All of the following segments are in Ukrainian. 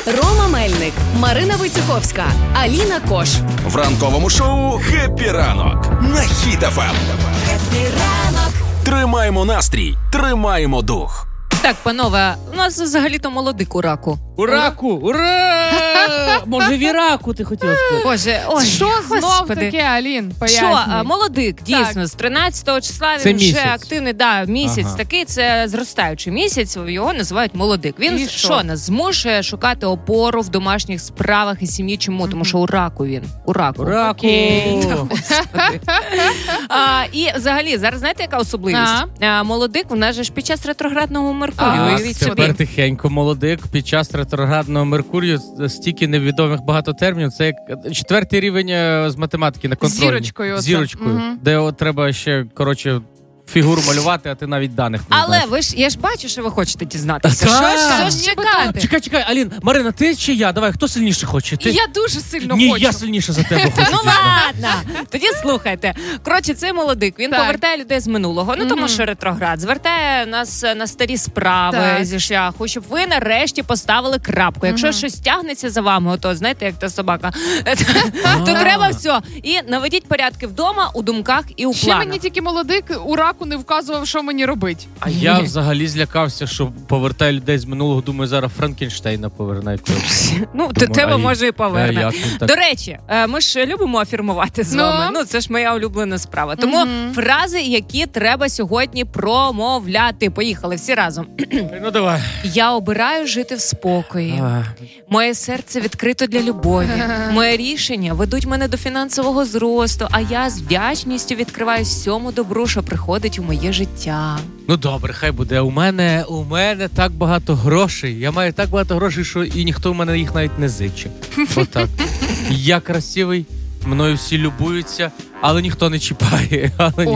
Рома Мельник, Марина Войцеховська, Аліна Кош. В ранковому шоу «Хеппі ранок» на Хіт FM. Хеппі ранок. Тримаємо настрій, тримаємо дух. Так, панове, у нас взагалі-то молодик у раку. У раку! Ура! Може, в Іраку ти хотіла сказати? Боже, ой, що знов Господи. таке, Алін? Пояснюй. Що, молодик, дійсно, з 13 числа Це він вже місяць. активний, місяць такий, це зростаючий місяць, його називають молодик. Він І що що? нас змушує шукати опору в домашніх справах і сім'ї. Чому? Тому що у раку він. У раку. У раку! Окей. Господи. І взагалі, зараз знаєте, яка особливість? Молодик, у нас же ж під час ретроградного Меркурію. Уявіть собі. Тепер тихенько, молодик. Під час ретроградного Меркурію стільки невідомих багато термінів. Це як 4-й рівень з математики на контрольній. Зірочкою оце. Зірочкою. Мгм. Де от треба ще, фігуру малювати, а ти навіть даних не Але знаєш. я ж бачу, що ви хочете дізнатися. Так. Що ж чекати? Чекай, Алін, Марина, ти чи я? Давай, хто сильніше хоче? Ти? Я дуже сильно Ні, хочу. я сильніше за тебе хочу. Ну ладно, тоді слухайте. Коротше, цей молодик, він Так. повертає людей з минулого, тому що ретроград, звертає нас на старі справи Так. зі шляху, щоб ви нарешті поставили крапку. Якщо щось тягнеться за вами, ото, знаєте, як та собака, то треба все. І наведіть порядки вдома, у думках і у Ще планах. мені тільки молодик у раку не вказував, що мені робить. А я взагалі злякався, що повертаю людей з минулого. Думаю, зараз Франкенштейна поверне якогось. Ну, до тебе може і поверне. Як він так? До речі, ми ж любимо афірмувати з вами. Ну, це ж моя улюблена справа. Тому фрази, які треба сьогодні промовляти. Поїхали всі разом. Ну, давай. Я обираю жити в спокої. Моє серце відкрито для любові. Моє рішення ведуть мене до фінансового зросту, а я з вдячністю відкриваю всьому добру, що приходить у моє життя. Ну, добре, хай буде. У мене так багато грошей. Я маю так багато грошей, що і ніхто в мене їх навіть не зиче. Отак. Я красивий, мною всі любуються, але ніхто не чіпає.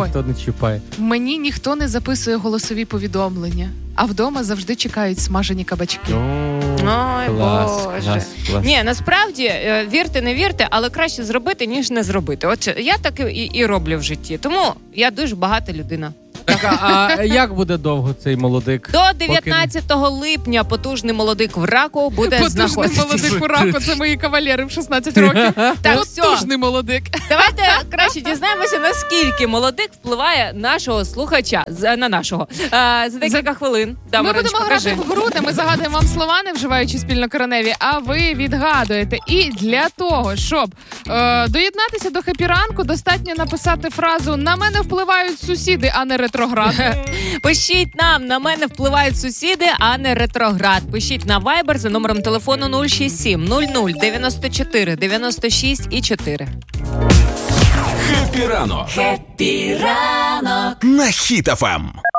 Мені ніхто не записує голосові повідомлення, а вдома завжди чекають смажені кабачки. Ой, Боже. Клас. Ні, насправді, вірте, не вірте, але краще зробити, ніж не зробити. От я так і роблю в житті. Тому я дуже багата людина. Так, а як буде довго цей молодик? До 19 липня потужний молодик в раку буде Потужний знаходитися. молодик у раку, це мої кавалери в 16 років. Так, все. Потужний молодик. Давайте краще дізнаємося, наскільки молодик впливає нашого слухача, на нашого. За декілька хвилин. Да, Ми Мариночко, будемо грати кажи. в гру, де ми загадуємо вам слова, не вживаючи спільнокореневі, а ви відгадуєте. І для того, щоб доєднатися до Хеппі ранку, достатньо написати фразу «На мене впливають сусіди, а не ретроград». Пишіть нам, на мене впливають сусіди, а не ретроград. Пишіть на Viber за номером телефону 067 00 94 96 і 4. «Хеппі ранок» Хеппі ранок. на Хіт FM.